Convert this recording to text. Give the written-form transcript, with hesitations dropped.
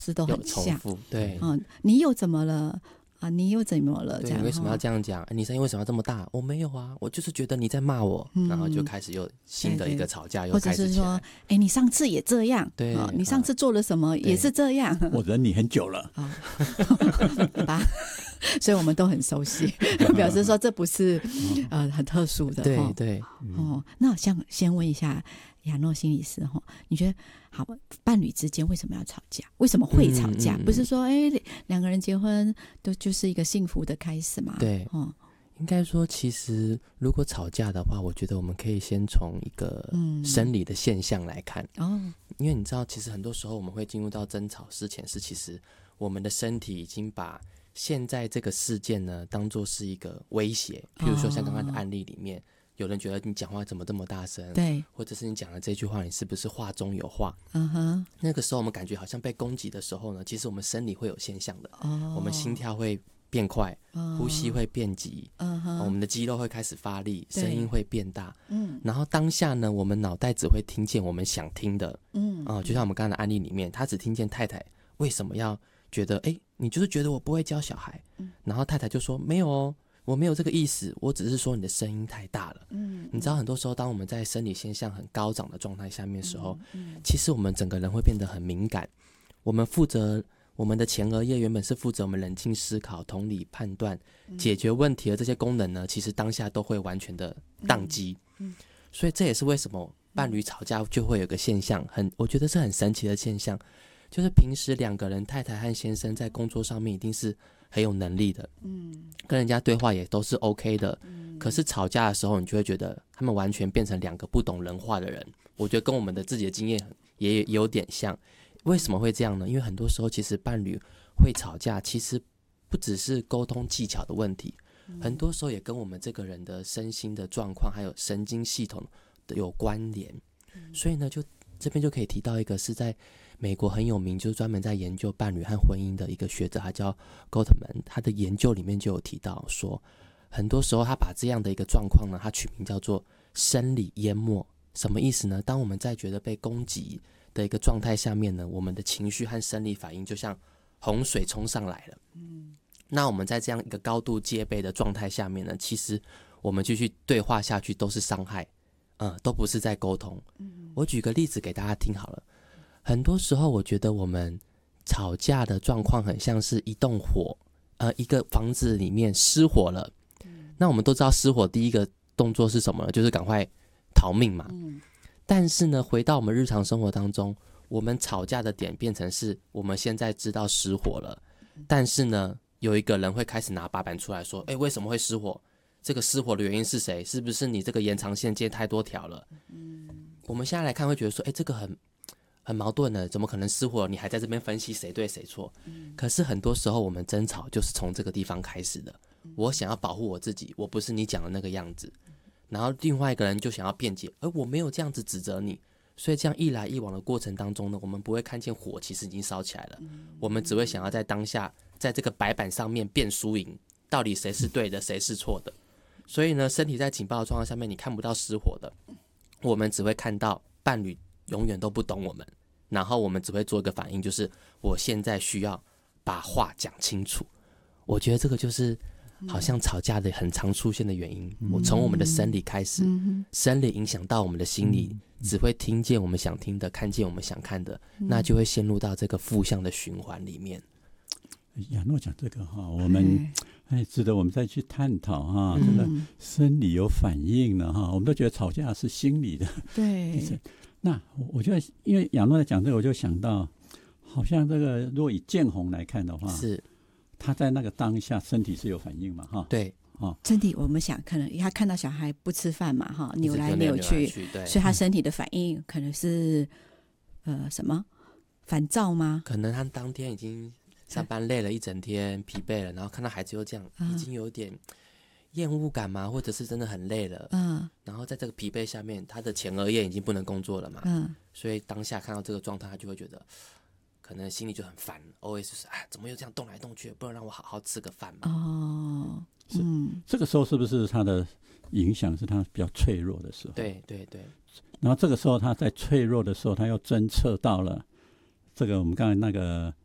是都很像， 有重复，对， 你又怎么了啊？你又怎么了？这样你为什么要这样讲？你声音为什么要这么大？我没有啊，我就是觉得你在骂我，然后就开始又新的一个吵架，又开始起来， 或者是说，你上次也这样， 对， 你上次做了什么也是这样， 我忍你很久了， 对吧？所以我们都很熟悉，表示说这不是很特殊的， 对对。 那我想先问一下亚诺心理师，你觉得好，伴侣之间为什么要吵架？为什么会吵架？不是说两个人结婚就是一个幸福的开始嘛？ 对，应该说其实如果吵架的话，我觉得我们可以先从一个生理的现象来看，因为你知道其实很多时候我们会进入到争吵之前，是其实我们的身体已经把现在这个事件呢当作是一个威胁，譬如说像刚刚的案例里面，有人觉得你讲话怎么这么大声，对，或者是你讲的这句话你是不是话中有话，那个时候我们感觉好像被攻击的时候呢，其实我们生理会有现象的，我们心跳会变快，呼吸会变急，我们的肌肉会开始发力，声音会变大，然后当下呢我们脑袋只会听见我们想听的，就像我们刚刚的案例里面，他只听见太太为什么要觉得你就是觉得我不会教小孩，然后太太就说没有哦，我没有这个意思，我只是说你的声音太大了。你知道很多时候当我们在生理现象很高涨的状态下面的时候，其实我们整个人会变得很敏感，我们的前额叶原本是负责我们冷静思考、同理判断、解决问题的这些功能呢，其实当下都会完全的宕机，所以这也是为什么伴侣吵架就会有个现象，我觉得是很神奇的现象，就是平时两个人太太和先生在工作上面一定是很有能力的，跟人家对话也都是 OK 的，可是吵架的时候你就会觉得他们完全变成两个不懂人话的人，我觉得跟我们的自己的经验也有点像。为什么会这样呢？因为很多时候其实伴侣会吵架，其实不只是沟通技巧的问题，很多时候也跟我们这个人的身心的状况还有神经系统的有关联。所以呢，就这边就可以提到一个是在美国很有名，就是专门在研究伴侣和婚姻的一个学者，他叫 Gottman， 他的研究里面就有提到说，很多时候他把这样的一个状况呢，他取名叫做生理淹没。什么意思呢？当我们在觉得被攻击的一个状态下面呢，我们的情绪和生理反应就像洪水冲上来了。那我们在这样一个高度戒备的状态下面呢，其实我们继续对话下去都是伤害，都不是在沟通。我举个例子给大家听好了。很多时候我觉得我们吵架的状况很像是一栋火，一个房子里面失火了。那我们都知道失火第一个动作是什么呢？就是赶快逃命嘛。但是呢，回到我们日常生活当中，我们吵架的点变成是我们现在知道失火了，但是呢，有一个人会开始拿把板出来说，为什么会失火？这个失火的原因是谁？是不是你这个延长线接太多条了？我们现在来看会觉得说，这个很矛盾的，怎么可能失火？你还在这边分析谁对谁错？可是很多时候我们争吵就是从这个地方开始的。我想要保护我自己，我不是你讲的那个样子。然后另外一个人就想要辩解，我没有这样子指责你。所以这样一来一往的过程当中呢，我们不会看见火其实已经烧起来了，我们只会想要在当下在这个白板上面辩输赢，到底谁是对的谁是错的。所以呢，身体在警报的状况下面你看不到失火的，我们只会看到伴侣永远都不懂我们，然后我们只会做一个反应，就是我现在需要把话讲清楚。我觉得这个就是好像吵架的很常出现的原因。我从我们的生理开始，生理影响到我们的心理，只会听见我们想听的，看见我们想看的，那就会陷入到这个负向的循环里面。 亚诺讲这个我们值得我们再去探讨这个生理有反应了我们都觉得吵架是心理的。 对。 那我觉得，因为亚诺在讲这个，我就想到，好像这个如果以建宏来看的话，是他在那个当下身体是有反应嘛对。 身体我们想可能他看到小孩不吃饭嘛扭来扭去，所以他身体的反应可能是什么烦躁吗？ 可能他当天已经上班累了一整天，疲惫了，然后看到孩子又这样，已经有点厌恶感嘛，或者是真的很累了，然后在这个疲惫下面，他的前额叶已经不能工作了嘛，所以当下看到这个状态，他就会觉得可能心里就很烦 ，always 就是怎么又这样动来动去，不能让我好好吃个饭嘛。 这个时候是不是他的影响是他比较脆弱的时候？ 对对对。 然后这个时候他在脆弱的时候，他又侦测到了这个我们刚才那个